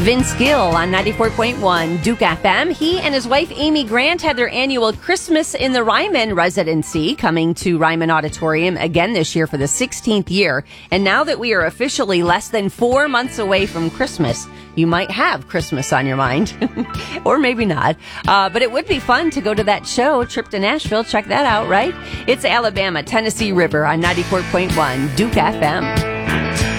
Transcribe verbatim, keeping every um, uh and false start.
Vince Gill on ninety-four point one Duke F M. He and his wife Amy Grant had their annual Christmas in the Ryman residency, coming to Ryman Auditorium again this year for the sixteenth year. And now that we are officially less than four months away from Christmas, you might have Christmas on your mind. Or maybe not. Uh, but it would be fun to go to that show, trip to Nashville. Check that out, right? It's Alabama, Tennessee River on ninety-four point one Duke F M.